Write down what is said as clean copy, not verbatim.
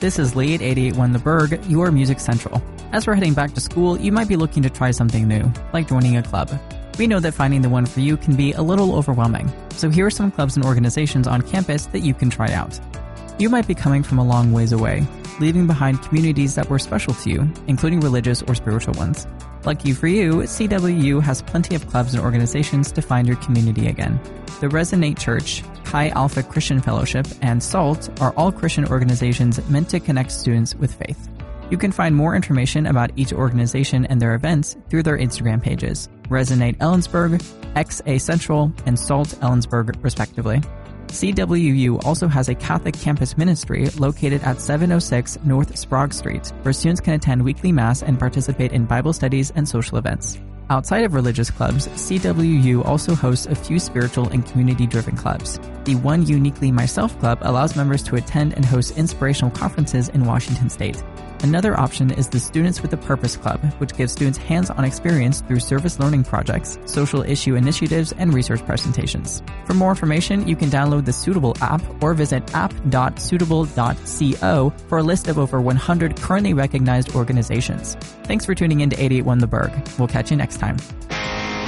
This is Lee at 881 The Berg, your Music Central. As we're heading back to school, you might be looking to try something new, like joining a club. We know that finding the one for you can be a little overwhelming, so here are some clubs and organizations on campus that you can try out. You might be coming from a long ways away, leaving behind communities that were special to you, including religious or spiritual ones. Lucky for you, CWU has plenty of clubs and organizations to find your community again. The Resonate Church, Chi Alpha Christian Fellowship, and SALT are all Christian organizations meant to connect students with faith. You can find more information about each organization and their events through their Instagram pages, Resonate Ellensburg, XA Central, and SALT Ellensburg, respectively. CWU also has a Catholic campus ministry located at 706 North Sprague Street, where students can attend weekly Mass and participate in Bible studies and social events. Outside of religious clubs, CWU also hosts a few spiritual and community-driven clubs. The One Uniquely Myself Club allows members to attend and host inspirational conferences in Washington State. Another option is the Students with a Purpose Club, which gives students hands-on experience through service learning projects, social issue initiatives, and research presentations. For more information, you can download the Suitable app or visit app.suitable.co for a list of over 100 currently recognized organizations. Thanks for tuning in to 881 The Berg. We'll catch you next time.